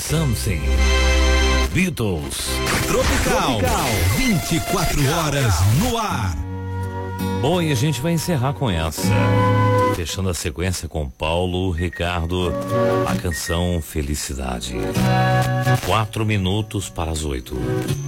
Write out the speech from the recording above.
Something. Beatles. Tropical. 24 horas no ar. Bom, e a gente vai encerrar com essa. Fechando a sequência com Paulo Ricardo, a canção Felicidade. 4 minutos para as 8.